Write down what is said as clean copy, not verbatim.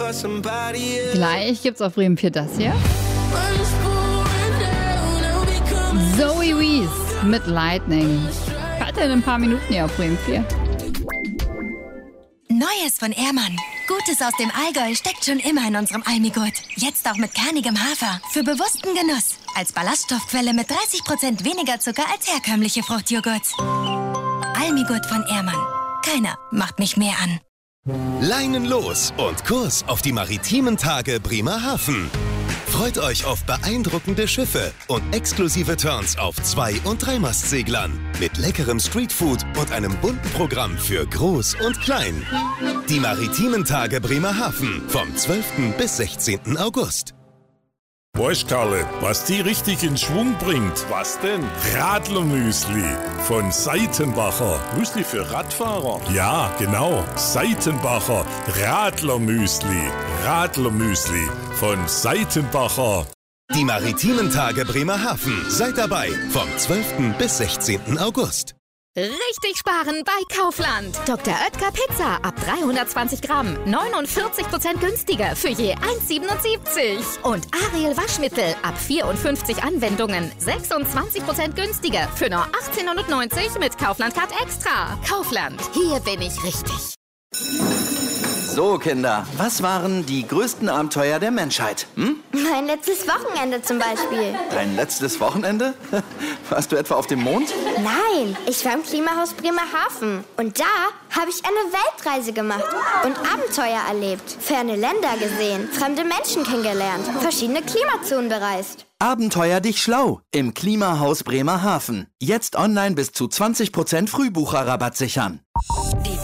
Gleich gibt's auf Bremen 4 das hier. Zoe Wees mit Lightning. Hat in ein paar Minuten hier auf Bremen 4. Neues von Ehrmann. Gutes aus dem Allgäu steckt schon immer in unserem Almigurt. Jetzt auch mit kernigem Hafer. Für bewussten Genuss. Als Ballaststoffquelle mit 30% weniger Zucker als herkömmliche Fruchtjoghurts. Almigurt von Ehrmann. Keiner macht mich mehr an. Leinen los und Kurs auf die maritimen Tage Bremerhaven. Freut euch auf beeindruckende Schiffe und exklusive Turns auf 2- und 3-Mast-Seglern mit leckerem Streetfood und einem bunten Programm für Groß und Klein. Die maritimen Tage Bremerhaven vom 12. bis 16. August. Weißt, Karle, was die richtig in Schwung bringt? Was denn? Radlermüsli von Seitenbacher. Müsli für Radfahrer? Ja, genau. Seitenbacher Radlermüsli. Radlermüsli von Seitenbacher. Die maritimen Tage Bremerhaven. Seid dabei vom 12. bis 16. August. Richtig sparen bei Kaufland. Dr. Oetker Pizza ab 320 Gramm. 49% günstiger für je 1,77. Und Ariel Waschmittel ab 54 Anwendungen. 26% günstiger für nur 18,90 mit Kaufland Card Extra. Kaufland, hier bin ich richtig. So, Kinder, was waren die größten Abenteuer der Menschheit? Mein letztes Wochenende zum Beispiel. Dein letztes Wochenende? Warst du etwa auf dem Mond? Nein, ich war im Klimahaus Bremerhaven. Und da habe ich eine Weltreise gemacht und Abenteuer erlebt. Ferne Länder gesehen, fremde Menschen kennengelernt, verschiedene Klimazonen bereist. Abenteuer dich schlau im Klimahaus Bremerhaven. Jetzt online bis zu 20% Frühbucherrabatt sichern. Die